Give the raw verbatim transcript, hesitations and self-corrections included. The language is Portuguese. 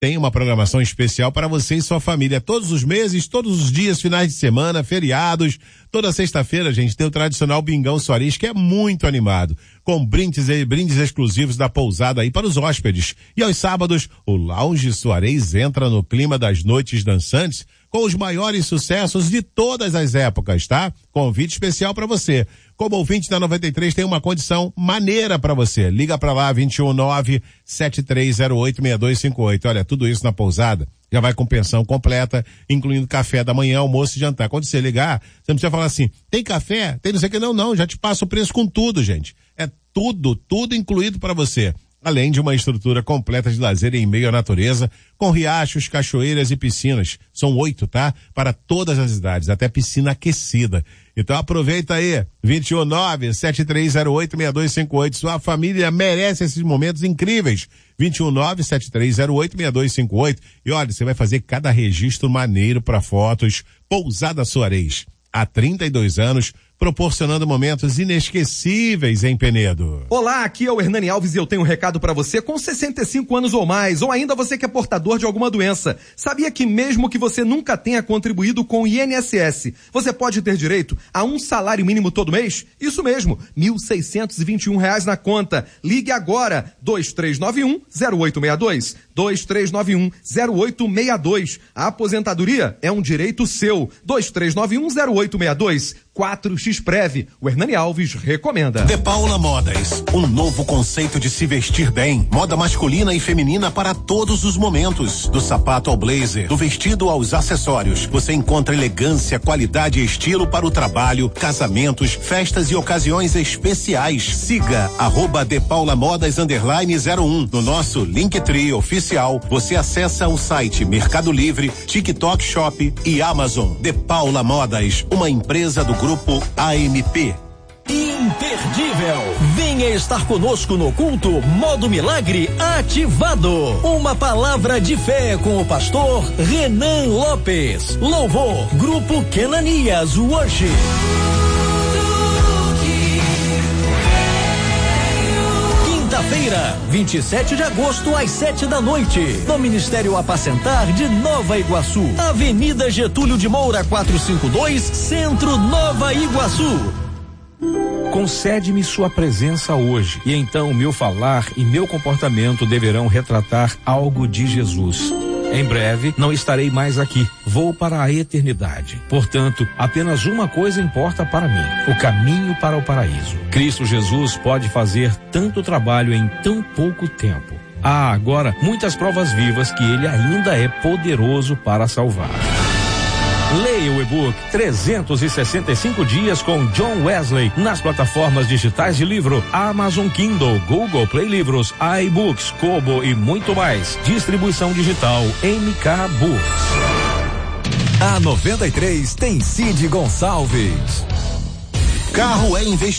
tem uma programação especial para você e sua família. Todos os meses, todos os dias, finais de semana, feriados. Toda sexta-feira, gente, tem o tradicional Bingão Soares, que é muito animado, com brindes e brindes exclusivos da pousada aí para os hóspedes. E aos sábados, o Lounge Soares entra no clima das noites dançantes com os maiores sucessos de todas as épocas, tá? Convite especial para você. Como ouvinte da noventa e três, tem uma condição maneira para você. Liga para lá, vinte e um, nove, sete três zero oito, seis dois cinco oito. Olha, tudo isso na pousada já vai com pensão completa, incluindo café da manhã, almoço e jantar. Quando você ligar, você não precisa falar assim, tem café? Tem não sei o que, não, não, já te passa o preço com tudo, gente. É tudo, tudo incluído para você. Além de uma estrutura completa de lazer em meio à natureza, com riachos, cachoeiras e piscinas. São oito, tá? Para todas as idades, até piscina aquecida. Então aproveita aí, vinte e um, nove, sete três zero oito, seis dois cinco oito. Sua família merece esses momentos incríveis. vinte e um, nove, sete três zero oito, seis dois cinco oito. E olha, você vai fazer cada registro maneiro para fotos. Pousada Soares, há trinta e dois anos, proporcionando momentos inesquecíveis em Penedo. Olá, aqui é o Hernani Alves e eu tenho um recado para você com sessenta e cinco anos ou mais, ou ainda você que é portador de alguma doença. Sabia que mesmo que você nunca tenha contribuído com o I N S S, você pode ter direito a um salário mínimo todo mês? Isso mesmo, mil seiscentos e vinte e um reais na conta. Ligue agora, dois três nove um, zero oito seis dois, dois três nove um, zero oito seis dois. A aposentadoria é um direito seu. dois três nove um, zero oito seis dois. quatro x Prev, o Hernani Alves recomenda. De Paula Modas, um novo conceito de se vestir bem. Moda masculina e feminina para todos os momentos. Do sapato ao blazer, do vestido aos acessórios. Você encontra elegância, qualidade e estilo para o trabalho, casamentos, festas e ocasiões especiais. Siga arroba De Paula Modas underline zero um. No nosso Linktree oficial, você acessa o site Mercado Livre, TikTok Shop e Amazon. De Paula Modas, uma empresa do grupo A M P. Imperdível. Venha estar conosco no culto Modo Milagre ativado. Uma palavra de fé com o pastor Renan Lopes. Louvor, Grupo Kenanias Worship. Quinta-feira, vinte e sete de agosto, às sete da noite, no Ministério Apacentar de Nova Iguaçu, Avenida Getúlio de Moura, quatrocentos e cinquenta e dois, Centro, Nova Iguaçu. Concede-me sua presença hoje, e então meu falar e meu comportamento deverão retratar algo de Jesus. Em breve não estarei mais aqui, vou para a eternidade. Portanto, apenas uma coisa importa para mim: o caminho para o paraíso. Cristo Jesus pode fazer tanto trabalho em tão pouco tempo. Há agora muitas provas vivas que ele ainda é poderoso para salvar. Leia o e-book trezentos e sessenta e cinco dias com John Wesley nas plataformas digitais de livro Amazon Kindle, Google Play Livros, iBooks, Kobo e muito mais. Distribuição digital M K Books. A noventa e três tem Cid Gonçalves. Carro é investimento.